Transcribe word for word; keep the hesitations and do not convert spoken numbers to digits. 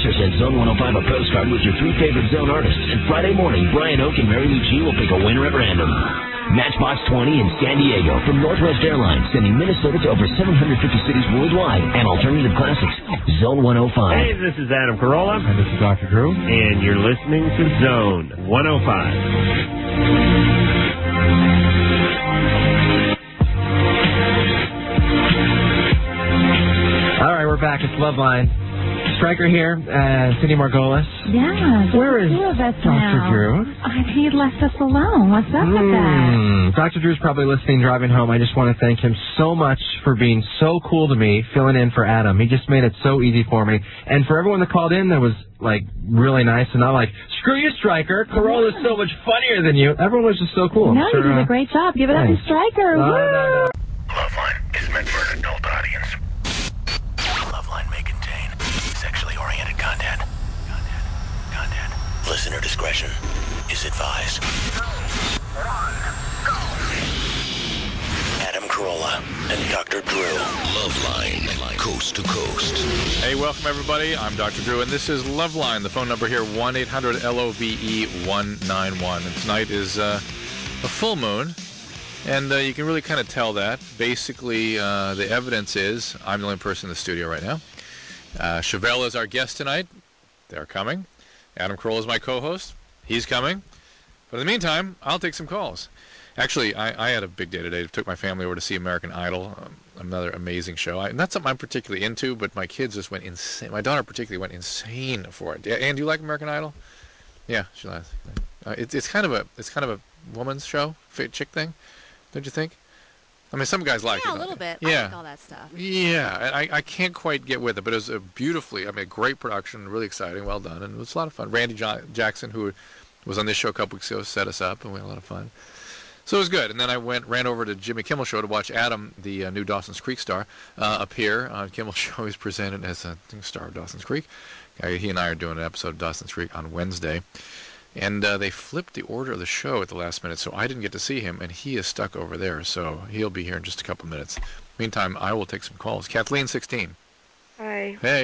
Mattress and Zone one oh five a postcard with your three favorite Zone artists. And Friday morning, Brian Oak and Mary Lou G will pick a winner at random. Matchbox twenty in San Diego from Northwest Airlines, sending Minnesota to over seven hundred fifty cities worldwide and alternative classics. Zone one oh five. Hey, this is Adam Carolla. And this is Doctor Drew. And you're listening to Zone one oh five. All right, we're back. It's Loveline. Stryker here, and Cindy Margolis. Yeah, where is two of us Doctor now. Drew? Uh, he left us alone. What's up mm. with that? Doctor Drew's probably listening, driving home. I just want to thank him so much for being so cool to me, filling in for Adam. He just made it so easy for me. And for everyone that called in, that was, like, really nice, and not like, screw you, Stryker. Carolla's so much funnier than you. Everyone was just so cool. No, sure, you did uh, a great job. Give it thanks. up to Stryker. Uh, Woo! no, no. Loveline is meant for an adult audience. Loveline may contain sexually oriented content. Content. Content. Listener discretion is advised. Adam Carolla and Doctor Drew. Loveline, coast to coast. Hey, welcome everybody. I'm Doctor Drew, and this is Loveline. The phone number here, one eight hundred L O V E one nine one. And tonight is uh, a full moon. And uh, you can really kind of tell that. Basically, uh, the evidence is I'm the only person in the studio right now. Uh, Chevelle is our guest tonight. They're coming. Adam Carolla is my co-host. He's coming. But in the meantime, I'll take some calls. Actually, I, I had a big day today. I took my family over to see American Idol, um, another amazing show. I, not something I'm particularly into, but my kids just went insane. My daughter particularly went insane for it. Ann, do you like American Idol? Yeah, she likes it. Uh, it's it's kind of a it's kind of a woman's show, chick thing. Don't you think? I mean, some guys like yeah, it. Yeah, a little they? bit. Yeah. I like all that stuff. Yeah, I, I can't quite get with it, but it was a beautifully, I mean, a great production, really exciting, well done, and it was a lot of fun. Randy jo- Jackson, who was on this show a couple weeks ago, set us up, and we had a lot of fun. So it was good. And then I went, ran over to Jimmy Kimmel Show to watch Adam, the uh, new Dawson's Creek star, uh, appear on Kimmel Show. He's presented as a star of Dawson's Creek. Uh, he and I are doing an episode of Dawson's Creek on Wednesday. And uh, they flipped the order of the show at the last minute, so I didn't get to see him, and he is stuck over there, so he'll be here in just a couple minutes. Meantime, I will take some calls. Kathleen, sixteen. Hi. Hey.